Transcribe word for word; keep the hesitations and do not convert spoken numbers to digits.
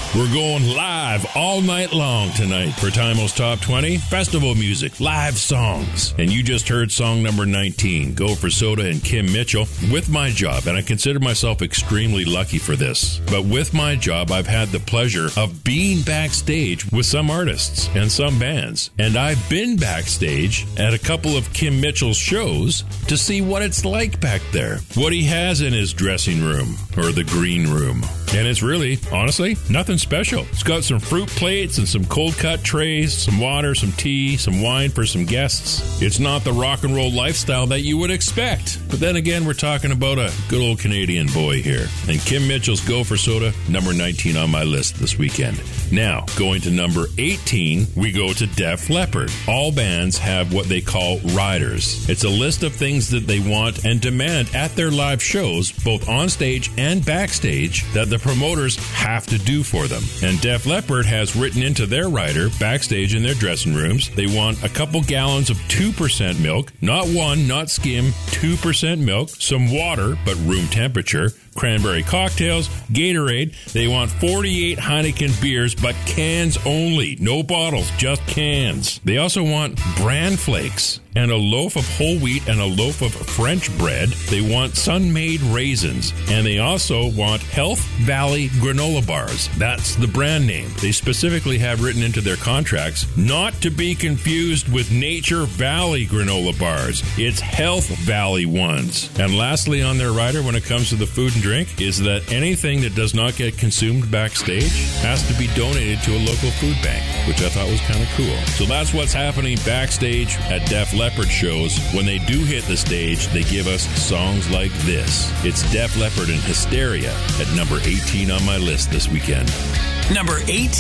We're going live all night long tonight for Timo's Top twenty, festival music, live songs. And you just heard song number nineteen, Go for Soda and Kim Mitchell, With My Job. And I consider myself extremely lucky for this. But with my job, I've had the pleasure of being backstage with some artists and some bands. And I've been backstage at a couple of Kim Mitchell's shows to see what it's like back there, what he has in his dressing room or the green room. And it's really, honestly, nothing special. It's got some fruit plates and some cold cut trays, some water, some tea, some wine for some guests. It's not the rock and roll lifestyle that you would expect. But then again, we're talking about a good old Canadian boy here. And Kim Mitchell's Go for Soda, number nineteen on my list this weekend. Now, going to number eighteen, we go to Def Leppard. All bands have what they call riders. It's a list of things that they want and demand at their live shows, both on stage and backstage, that the promoters have to do for them. And Def Leppard has written into their rider, backstage in their dressing rooms, they want a couple gallons of two percent milk, not one, not skim, two percent milk, some water, but room temperature, cranberry cocktails, Gatorade. They want forty-eight Heineken beers, but cans only. No bottles, just cans. They also want bran flakes and a loaf of whole wheat and a loaf of French bread. They want sun-made raisins. And they also want Health Valley granola bars. That's the brand name. They specifically have written into their contracts, not to be confused with Nature Valley granola bars. It's Health Valley ones. And lastly on their rider, when it comes to the food and drink, is that anything that does not get consumed backstage has to be donated to a local food bank, which I thought was kind of cool. So that's what's happening backstage at Def Leppard shows. When they do hit the stage, they give us songs like this. It's Def Leppard and Hysteria at number eighteen on my list this weekend. Number eight.